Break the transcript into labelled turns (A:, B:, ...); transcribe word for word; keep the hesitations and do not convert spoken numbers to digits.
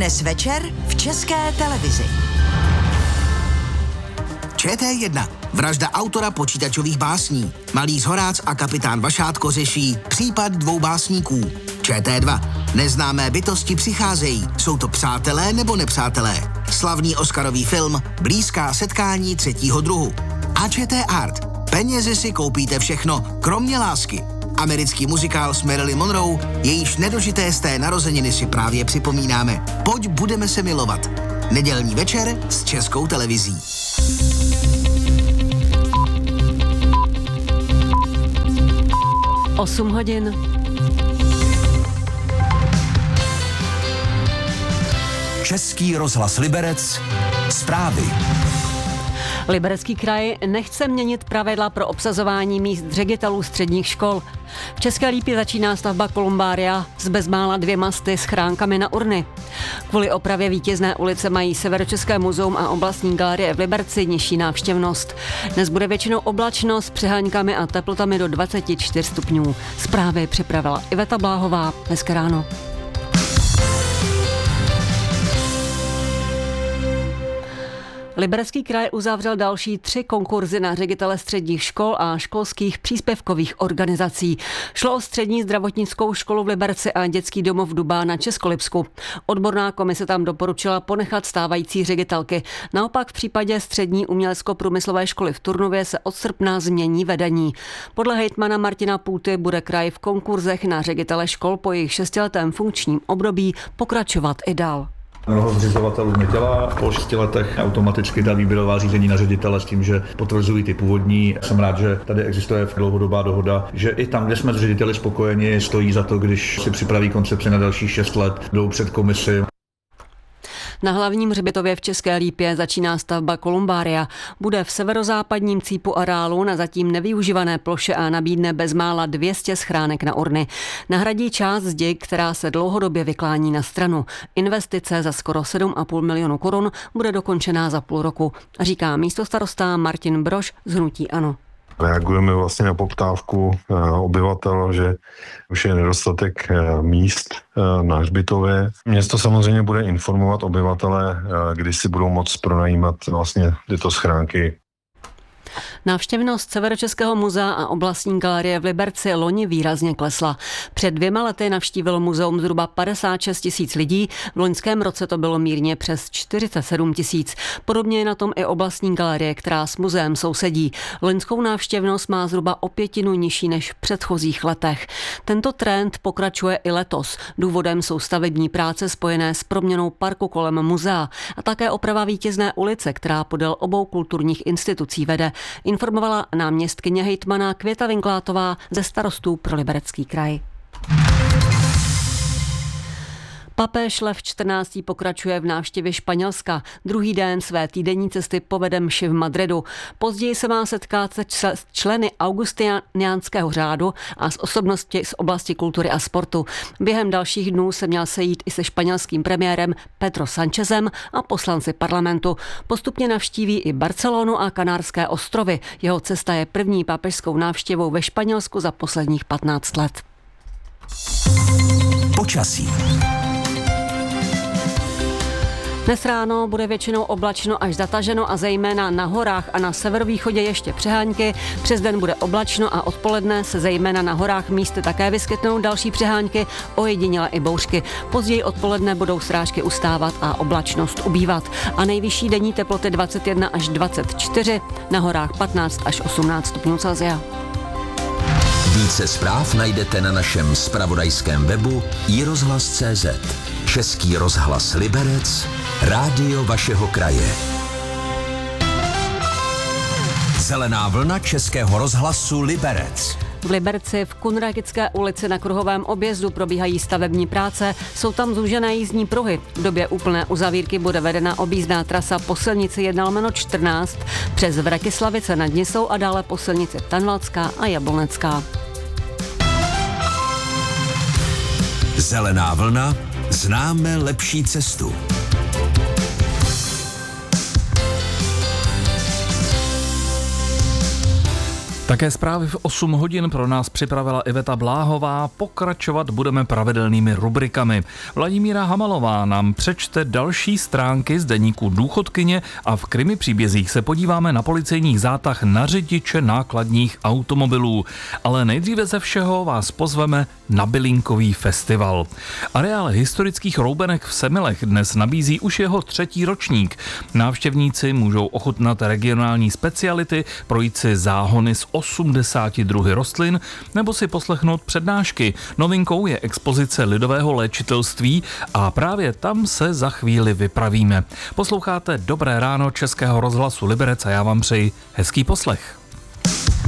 A: Dnes večer v České televizi.
B: Č T jedna. Vražda autora počítačových básní. Malý Zhorác a kapitán Vašátko řeší případ dvou básníků. Č T dva. Neznámé bytosti přicházejí. Jsou to přátelé nebo nepřátelé? Slavný oscarový film Blízká setkání třetího druhu. A Č T Art. Penězi si koupíte všechno, kromě lásky. Americký muzikál s Marilyn Monroe, jejíž nedožité z té narozeniny si právě připomínáme. Pojď, budeme se milovat. Nedělní večer s Českou televizí.
C: osm hodin.
D: Český rozhlas Liberec. Zprávy.
C: Liberecký kraj nechce měnit pravidla pro obsazování míst ředitelů středních škol. V České Lípě začíná stavba kolumbária s bezmála dvěma sty schránkami na urny. Kvůli opravě Vítězné ulice mají Severočeské muzeum a oblastní galerie v Liberci nižší návštěvnost. Dnes bude většinou oblačno s přeháňkami a teplotami do dvacet čtyři stupňů. Zprávy připravila Iveta Bláhová. Hezké ráno. Liberecký kraj uzavřel další tři konkurzy na ředitele středních škol a školských příspěvkových organizací. Šlo o střední zdravotnickou školu v Liberci a dětský domov Dubá na Českolipsku. Odborná komise tam doporučila ponechat stávající ředitelky. Naopak v případě střední umělecko-průmyslové školy v Turnově se od srpna změní vedení. Podle hejtmana Martina Půty bude kraj v konkurzech na ředitele škol po jejich šestiletém funkčním období pokračovat i dál.
E: Mnoho zřizovatelů nedělá, po šesti letech automaticky dá výběrová řízení na ředitele s tím, že potvrzují ty původní. Jsem rád, že tady existuje dlouhodobá dohoda, že i tam, kde jsme s řediteli spokojeni, stojí za to, když si připraví koncepci na dalších šest let, jdou před komisi.
C: Na hlavním hřbitově v České Lípě začíná stavba kolumbária. Bude v severozápadním cípu areálu na zatím nevyužívané ploše a nabídne bezmála dvě stě schránek na urny. Nahradí část zdi, která se dlouhodobě vyklání na stranu. Investice za skoro sedm a půl milionu korun bude dokončená za půl roku, říká místostarosta Martin Brož z hnutí ANO.
F: Reagujeme vlastně na poptávku obyvatel, že už je nedostatek míst na hřbitově. Město samozřejmě bude informovat obyvatele, kdy si budou moct pronajímat vlastně tyto schránky.
C: Návštěvnost Severočeského muzea a oblastní galerie v Liberci loni výrazně klesla. Před dvěma lety navštívilo muzeum zhruba padesát šest tisíc lidí, v loňském roce to bylo mírně přes čtyřicet sedm tisíc. Podobně je na tom i oblastní galerie, která s muzeem sousedí. Loňskou návštěvnost má zhruba o pětinu nižší než v předchozích letech. Tento trend pokračuje i letos. Důvodem jsou stavební práce spojené s proměnou parku kolem muzea a také oprava Vítězné ulice, která podél obou kulturních institucí vede. Informovala náměstkyně hejtmana Květa Vinklátová ze Starostů pro Liberecký kraj. Papež Lev čtrnáctý pokračuje v návštěvě Španělska. Druhý den své týdenní cesty povede mši v Madridu. Později se má setkat se členy augustiniánského řádu a s osobnosti z oblasti kultury a sportu. Během dalších dnů se měl sejít i se španělským premiérem Pedro Sánchezem a poslanci parlamentu. Postupně navštíví i Barcelonu a Kanárské ostrovy. Jeho cesta je první papežskou návštěvou ve Španělsku za posledních patnáct let.
D: Počasí.
C: Dnes ráno bude většinou oblačno až zataženo a zejména na horách a na severovýchodě ještě přehánky. Přes den bude oblačno a odpoledne se zejména na horách místy také vyskytnou další přehánky, ojediněle i bouřky. Později odpoledne budou srážky ustávat a oblačnost ubývat. A nejvyšší denní teploty dvacet jedna až dvacet čtyři, na horách patnáct až osmnáct stupňů Celsia.
D: Více zpráv najdete na našem zpravodajském webu i rozhlas tečka cé zet. Český rozhlas Liberec, rádio vašeho kraje. Zelená vlna Českého rozhlasu Liberec.
C: V Liberci v Kunragické ulici na Kruhovém objezdu probíhají stavební práce, jsou tam zúžené jízdní pruhy. V době úplné uzavírky bude vedena objízdná trasa po silnici jedna lomeno čtrnáct přes Vrakyslavice nad Nisou a dále po silnici Tanvalská a Jablonecká.
D: Zelená vlna, známe lepší cestu.
G: Také zprávy v osm hodin pro nás připravila Iveta Bláhová. Pokračovat budeme pravidelnými rubrikami. Vladimíra Hamalová nám přečte další stránky z deníku Důchodkyně a v krimi příbězích se podíváme na policejních zátah na řidiče nákladních automobilů. Ale nejdříve ze všeho vás pozveme na bylinkový festival. Areál historických roubenek v Semilech dnes nabízí už jeho třetí ročník. Návštěvníci můžou ochutnat regionální speciality, projít si záhony z osmdesáti druhy rostlin nebo si poslechnout přednášky. Novinkou je expozice lidového léčitelství a právě tam se za chvíli vypravíme. Posloucháte Dobré ráno Českého rozhlasu Liberec a já vám přeji hezký poslech.